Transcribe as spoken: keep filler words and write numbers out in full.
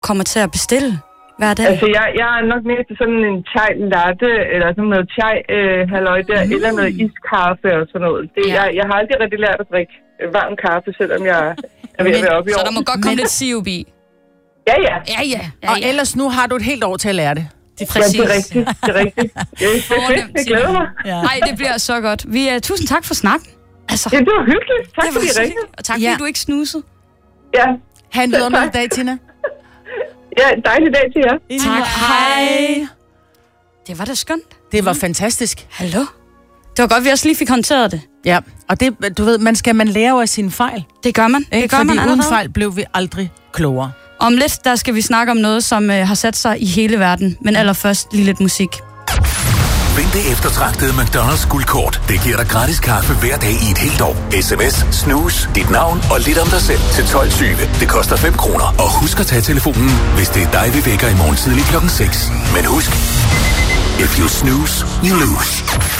kommer til at bestille hver dag? Altså, jeg, jeg er nok mere til sådan en chai latte, eller sådan noget chai øh, halløj der, mm. eller noget iskaffe og sådan noget. Det, ja. jeg, jeg har aldrig rigtig lært at drikke varm kaffe, selvom jeg er ved at være oppe i år. Så der må godt komme lidt sirup i? Ja, ja. Ja, ja. ja, og ja. ellers nu har du et helt år til at lære det. Det er præcis. Ja, det er rigtigt. Det er rigtigt. Ja, det er fedt. Jeg glæder mig. Nej, ja. det bliver så godt. Vi er, tusind tak for snakken. Altså, ja, det var hyggeligt. Tak det fordi I ringede. Og tak fordi ja. du ikke snusede. Ja. Ha' en vidunderlig dag, Tina. Ja, en dejlig dag til jer. Tak. Hej. Det var da skønt. Det var fantastisk. Hallo. Det var godt, vi også lige fik håndteret det. Ja, og det, du ved, man skal man lære af sine fejl. Det gør man. Ikke? Det gør Fordi man allerede. uden fejl blev vi aldrig klogere. Om lidt, der skal vi snakke om noget, som øh, har sat sig i hele verden. Men allerførst lige lidt musik. Vind det eftertragtede McDonald's guldkort. Det giver dig gratis kaffe hver dag i et helt år. Sms, snooze, dit navn og lidt om dig selv til tolv tyve. Det koster fem kroner. Og husk at tage telefonen, hvis det er dig, vi vækker i morgen tidlig klokken seks. Men husk, if you snooze, you lose.